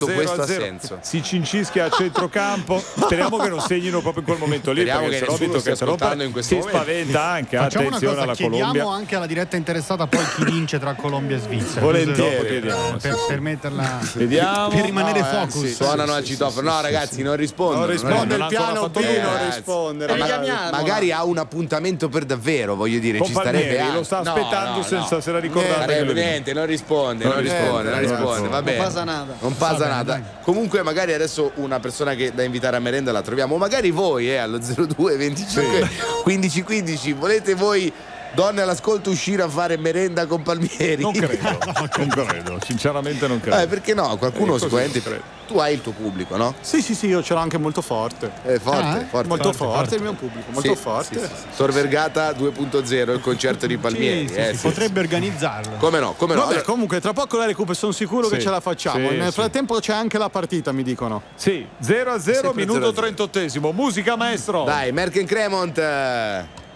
questo ha senso. Si cincischia a centrocampo. Speriamo che non segnino proprio in quel momento lì. Speriamo perché che se no nessuno Vito stia ascoltando in questo si momento. spaventa anche. Facciamo Attenzione una cosa, alla chiediamo Colombia. anche alla diretta interessata poi chi vince tra Colombia e Svizzera. Volentieri. Chiediamo, Per metterla. Vediamo. Per rimanere No, focus. suonano al citofono. No, ragazzi, non rispondono. Non risponde il piano B, non Ragazzi. rispondere. Magari ha un appuntamento per davvero, voglio dire, Con ci starebbe Palmieri, anche. lo sta No, aspettando no, senza no. se la ricordate. Sarebbe niente, non risponde, non risponde. Va bene. pasa nada. Non pasa Va bene, nada. dai. Comunque magari adesso una persona che da invitare a merenda la troviamo, magari voi allo 02 25 15 15 volete voi donne all'ascolto uscire a fare merenda con Palmieri? Non credo, sinceramente non credo. Perché no? Qualcuno Così sicuramente. non credo. Tu hai il tuo pubblico, no? Sì, io ce l'ho anche molto forte. Forte, forte. Molto Forte, forte il mio pubblico, molto Sì, forte. sì, sì. Tor Vergata 2.0, il concerto di Palmieri. Sì, potrebbe organizzarlo. Come no? Vabbè, Allora, comunque tra poco la recupero, sono sicuro che Sì, ce la facciamo. sì, Nel sì. frattempo c'è anche la partita, mi dicono. Sì, 0-0, Sempre minuto 0-0. 38esimo. Musica maestro. dai, Merken Cremont.